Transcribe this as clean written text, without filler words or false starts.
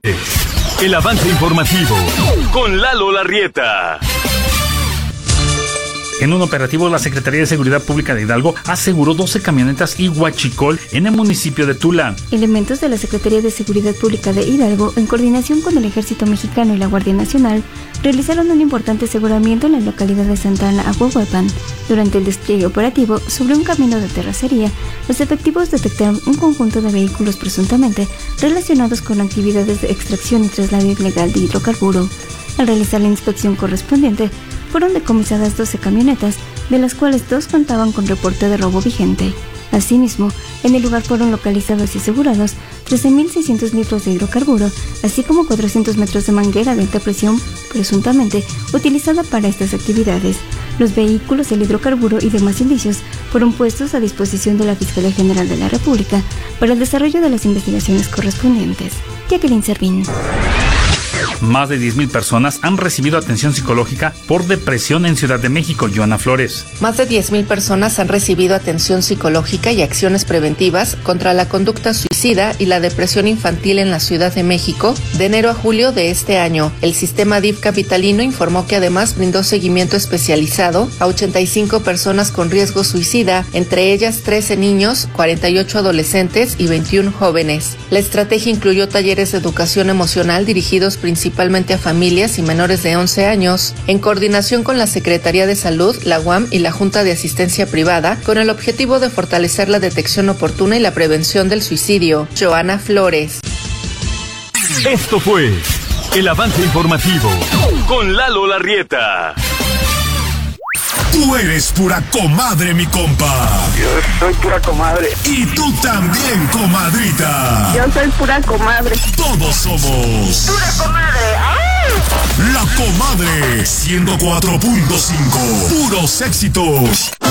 El avance informativo con Lalo Larrieta. En un operativo, la Secretaría de Seguridad Pública de Hidalgo aseguró 12 camionetas y huachicol en el municipio de Tula. Elementos de la Secretaría de Seguridad Pública de Hidalgo, en coordinación con el Ejército Mexicano y la Guardia Nacional, realizaron un importante aseguramiento en la localidad de Santa Ana, Aguahuapan. Durante el despliegue operativo sobre un camino de terracería, los efectivos detectaron un conjunto de vehículos presuntamente relacionados con actividades de extracción y traslado ilegal de hidrocarburo. Al realizar la inspección correspondiente, fueron decomisadas 12 camionetas, de las cuales 2 contaban con reporte de robo vigente. Asimismo, en el lugar fueron localizados y asegurados 13.600 litros de hidrocarburo, así como 400 metros de manguera de alta presión, presuntamente utilizada para estas actividades. Los vehículos, el hidrocarburo y demás indicios fueron puestos a disposición de la Fiscalía General de la República para el desarrollo de las investigaciones correspondientes. Jacqueline Servín. Más de 10,000 personas han recibido atención psicológica por depresión en Ciudad de México. Joana Flores. Más de 10,000 personas han recibido atención psicológica y acciones preventivas contra la conducta suicida y la depresión infantil en la Ciudad de México de enero a julio de este año. El sistema DIF capitalino informó que además brindó seguimiento especializado a 85 personas con riesgo suicida, entre ellas 13 niños, 48 adolescentes y 21 jóvenes. La estrategia incluyó talleres de educación emocional dirigidos principalmente a familias y menores de 11 años, en coordinación con la Secretaría de Salud, la UAM y la Junta de Asistencia Privada, con el objetivo de fortalecer la detección oportuna y la prevención del suicidio. Joana Flores. Esto fue el avance informativo con Lalo Larrieta. Tú eres pura comadre, mi compa. Yo soy pura comadre. Y tú también, comadrita. Yo soy pura comadre. Todos somos ¡pura comadre! ¡Ah! La Comadre 104.5. Puros éxitos.